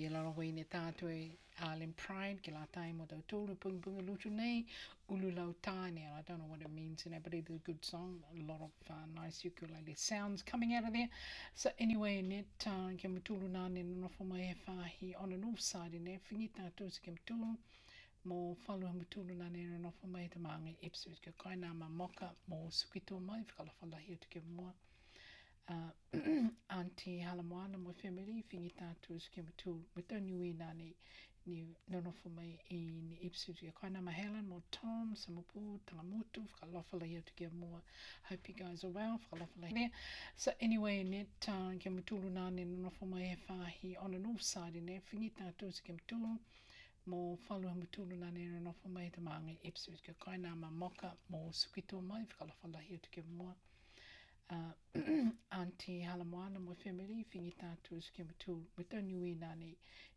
I la rogo I ne tātou e Arlen Pride, ki la tai mo tau tōru pungi lutu nei, ulu lau tāne, and I don't know what it means, but it is a good song, a lot of nice ukulele sounds coming out of there. So anyway, net kia mutulu nāne nonofo mai e whahi on the north side in there, whingi tātou se kia mutulu, mō whalua mutulu nāne nonofo mai te maangai Ipswich, kia kaina ma moka, mō sukito mai, whakalawhalahi atu kia mua. Auntie Halamoana, my family, whingi tātou se kia mutulu, me tau niwi nāne, ni nonofo mai I ni Ipswich, kia kaina ma Helen, mō Tom, Samapu, Tangamutu, whakalawhalahi atu kia mua. Hope you guys are well, whakalawhalahi there. So anyway, net kia mutulu nāne nonofo mai e whahi on the north side in there, whingi tātou se kia mutulu, mō whalua mutulu nāne nonofo mai te maangai Ipswich, kia kaina ma moka, mō sukito mai, whakalawhalahi atu kia mua. Auntie Halamoana, my family, whingi tātou se kia mutulu, me tau niwi nāne,